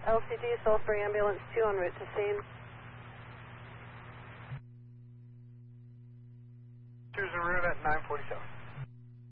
LCD, Salisbury Ambulance 2 en route to scene. Cruise en route at 947.